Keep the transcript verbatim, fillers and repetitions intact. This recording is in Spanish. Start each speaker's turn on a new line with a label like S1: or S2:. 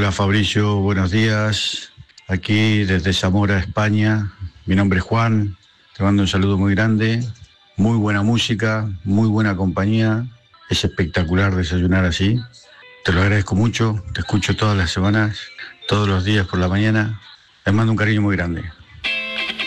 S1: Hola Fabricio, buenos días. Aquí desde Zamora, España. Mi nombre es Juan. Te mando un saludo muy grande. Muy buena música, muy buena compañía. Es espectacular desayunar así. Te lo agradezco mucho. Te escucho todas las semanas, todos los días por la mañana. Te mando un cariño muy grande.